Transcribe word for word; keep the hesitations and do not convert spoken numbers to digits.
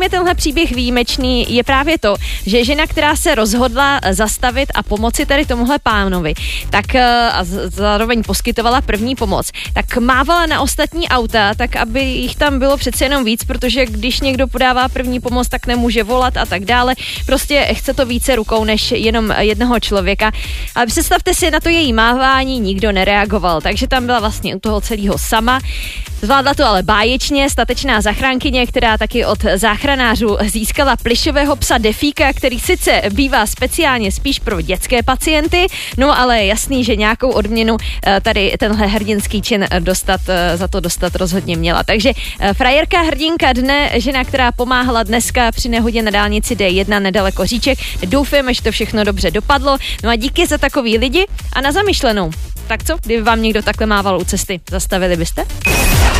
je tenhle příběh výjimečný, je právě to, že žena, která se rozhodla zastavit a pomoci tady tomuhle pánovi, tak a zároveň poskytovala první pomoc, tak mávala na ostatní auta, tak aby jich tam bylo přece jenom víc, protože když někdo podává první pomoc, tak nemůže volat a tak dále. Prostě chce to více rukou než jenom jednoho člověka. Ale představte si, na to její mávání nikdo nereagoval, takže tam byla vlastně u toho celého sama. Zvládla to ale báječně, statečná zachránkyně, která taky od záchranářů získala plyšového psa Defíka, který sice bývá speciálně spíš pro dětské pacienty, no ale je jasný, že nějakou odměnu tady tenhle hrdinský čin dostat, za to dostat rozhodně měla. Takže frajerka hrdinka dne, žena, která pomáhala dneska při nehodě na dálnici D jedna nedaleko Říček. Doufujeme, že to všechno dobře dopadlo. No a díky za takový lidi a na zamyšlenou. Tak co, kdyby vám někdo takhle mával u cesty, zastavili byste?